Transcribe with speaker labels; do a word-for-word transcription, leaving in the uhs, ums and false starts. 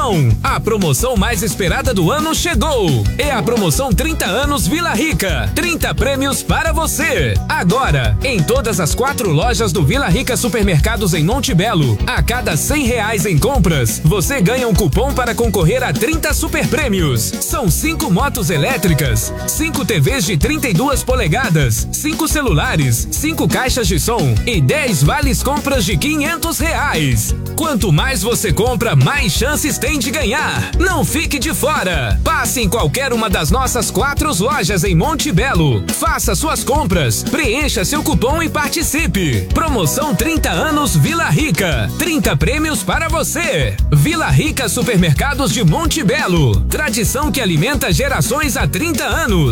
Speaker 1: Atenção! A promoção mais esperada do ano chegou. É a promoção trinta anos Vila Rica. trinta prêmios para você. Agora, em todas as quatro lojas do Vila Rica Supermercados em Monte Belo, a cada cem reais em compras, você ganha um cupom para concorrer a trinta super prêmios. São cinco motos elétricas, cinco T Vs de trinta e duas polegadas, cinco celulares, cinco caixas de som e dez vales compras de quinhentos reais. Quanto mais você compra, mais chances tem de ganhar. Não fique de fora. Passe em qualquer uma das nossas quatro lojas em Monte Belo. Faça suas compras, preencha seu cupom e participe. Promoção trinta anos Vila Rica. trinta prêmios para você. Vila Rica Supermercados de Monte Belo. Tradição que alimenta gerações há trinta anos.